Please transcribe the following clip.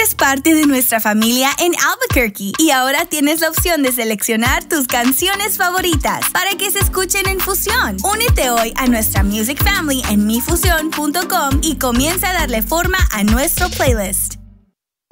eres parte de nuestra familia en Albuquerque y ahora tienes la opción de seleccionar tus canciones favoritas para que se escuchen en Fusión. Únete hoy a nuestra Music Family en mifusión.com y comienza a darle forma a nuestro playlist.